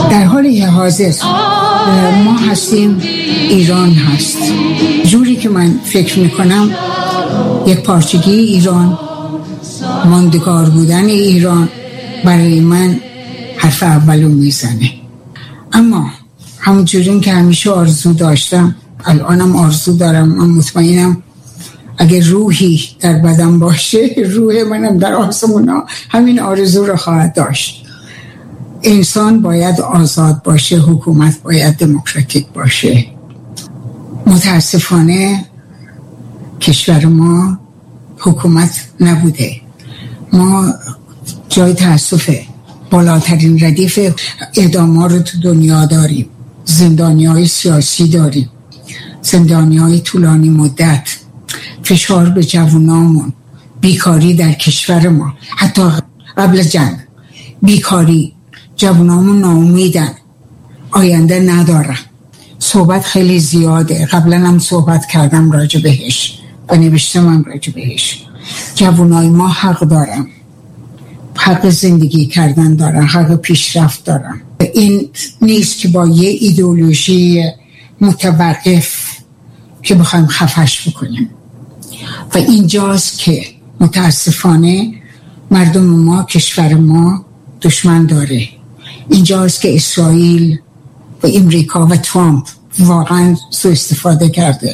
در حال حاضر ما هستیم، ایران هست. جوری که من فکر میکنم یک پارچگی ایران، ماندگار بودن ایران برای من حرف اولو میزنه. اما همون جوری که همیشه آرزو داشتم، الانم آرزو دارم. من مطمئنم اگر روحی در بدن باشه، روح منم در آسمونا همین آرزو رو خواهد داشت. انسان باید آزاد باشه، حکومت باید دموکراتیک باشه. متاسفانه کشور ما حکومت نبوده. ما جای تأسفه بالاترین ردیف اعدام رو تو دنیا داریم. زندانی‌های سیاسی داریم، زندانی‌های طولانی مدت، فشار به جوانامون، بیکاری در کشور ما، حتی قبل جنگ بیکاری، جوانامون ناامیدن، آینده ندارن. صحبت خیلی زیاده، قبلا هم صحبت کردم راجع بهش و نوشتم هم راجع بهش. جوانای ما حق دارن، حق زندگی کردن دارن، حق پیشرفت دارن. این نیست که با یه ایدئولوژی متوقف که بخوایم خفش بکنیم. و اینجاست که متاسفانه مردم ما، کشور ما دشمن داره. اینجاست که اسرائیل و امریکا و ترامپ واقعا سوء استفاده کرده.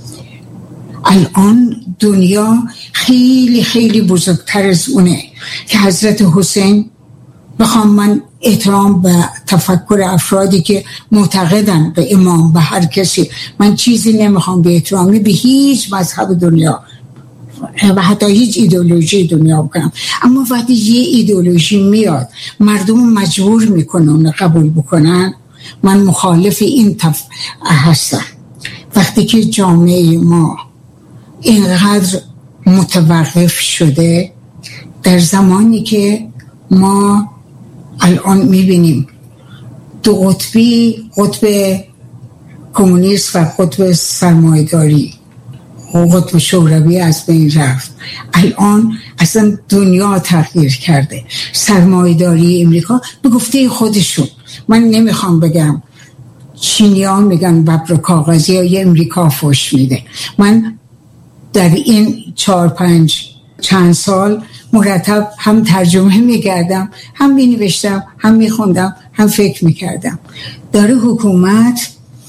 الان دنیا خیلی خیلی بزرگتر از اونه که حضرت حسین، بخوام من احترام به تفکر افرادی که معتقدن به امام، به هر کسی، من چیزی نمیخوام به احترامی به هیچ مذهب دنیا و حتی هیچ ایدئولوژی دنیا بکنم، اما وقتی یه ایدئولوژی میاد مردم مجبور میکنه اون قبول بکنن، من مخالف این هستم. وقتی که جامعه ما اینقدر متوقف شده، در زمانی که ما الان میبینیم دو قطبی، قطب کمونیست و قطب سرمایه‌داری و قطب شوروی از بین رفت. الان اصلا دنیا تغییر کرده. سرمایه‌داری امریکا به گفته خودشون، من نمیخوام بگم چینی‌ها میگن ببر کاغذی یا امریکا فوش میده. من در این 4-5 چند سال مرتب هم ترجمه میکردم، هم مینوشتم، هم میخوندم، هم فکر میکردم. داره حکومت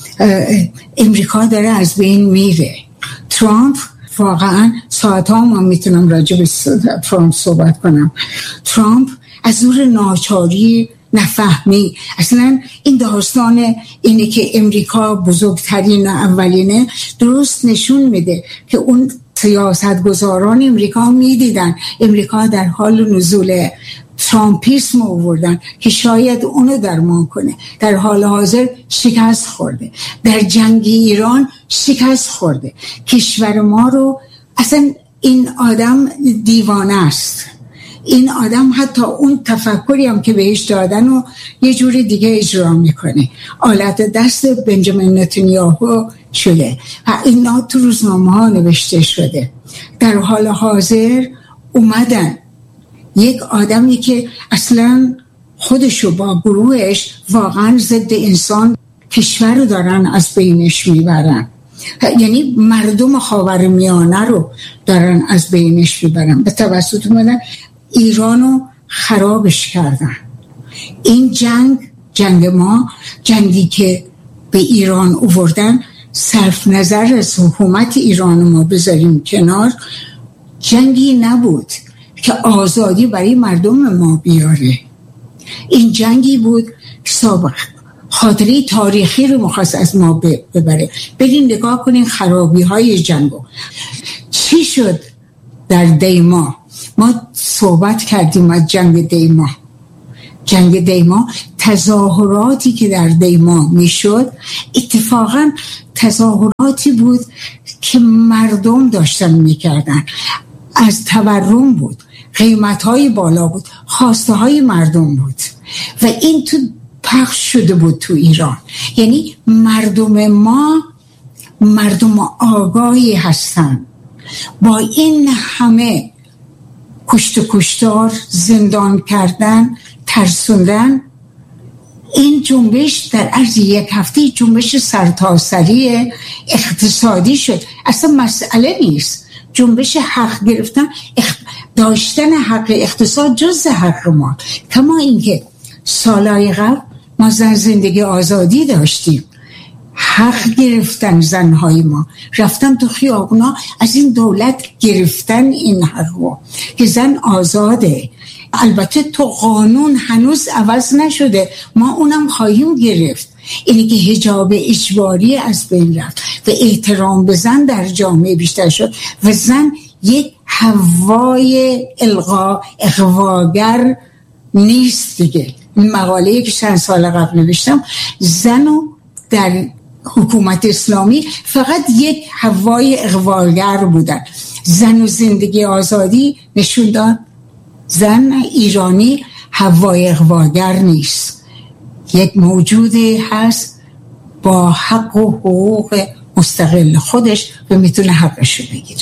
امریکا داره از بین میره. ترامپ واقعا ساعتها من میتونم راجع به ترامپ صحبت کنم. ترامپ از زور ناچاری، نفهمی، اصلا این داستان اینه که امریکا بزرگترین اولینه درست نشون میده که اون سیاستگزاران امریکا میدیدن امریکا در حال نزول، ترامپیسم آوردن که شاید اونو درمان کنه. در حال حاضر شکست خورده، در جنگ ایران شکست خورده. کشور ما رو اصلا این آدم دیوانه است. این آدم حتی اون تفکری هم که بهش دادن و یه جوری دیگه اجرا میکنه. آلت دست بنجامین نتانیاهو شده و اینا تو روزنامه ها نوشته شده. در حال حاضر اومدن یک آدمی که اصلا خودشو با گروهش واقعا ضد انسان کشور رو دارن از بینش میبرن. یعنی مردم خاورمیانه رو دارن از بینش میبرن. به توسط اومدن ایرانو خرابش کردن. این جنگ ما، جنگی که به ایران آوردن، صرف نظر از حکومت ایران ما بذاریم کنار، جنگی نبود که آزادی برای مردم ما بیاره. این جنگی بود که خاطره تاریخی رو مخواست از ما ببره. برین نگاه کنین خرابی های جنگو. چی شد در دیما؟ ما صحبت کردیم از جنگ دیما. جنگ دیما، تظاهراتی که در دیما میشد اتفاقا تظاهراتی بود که مردم داشتن میکردن، از تورم بود، قیمت‌های بالا بود، خواسته‌های مردم بود و این تو پخش شده بود تو ایران. یعنی مردم ما مردم آگاهی هستن. با این همه کشتار، زندان کردن، ترسوندن، این جنبش در عرض یک هفته جنبش سرتاسری اقتصادی شد. اصلا مسئله نیست جنبش حق گرفتن، داشتن حق اقتصاد جز حق ما. کما اینکه سالهای قبل ما زندگی آزادی داشتیم، حق گرفتن زنهای ما، رفتن تو خیابونا از این دولت گرفتن این حقو که زن آزاده. البته تو قانون هنوز عوض نشده، ما اونم خواهیم گرفت. اینی که حجاب اجباری از بین رفت و احترام به زن در جامعه بیشتر شد و زن یک هوای اغواگر نیست دیگه. این مقاله‌ای که چند سال قبل نوشتم، زنو در حکومت اسلامی فقط یک هوای اغواگر بودن. زن و زندگی آزادی نشون داد زن ایرانی هوای اغواگر نیست، یک موجودی هست با حق و حقوق مستقل خودش و میتونه حقشو بگیره.